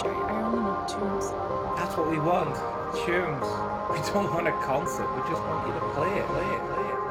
straight. I only want tunes. That's what we want. Tunes. We don't want a concert. We just want you to play it, play it, play it.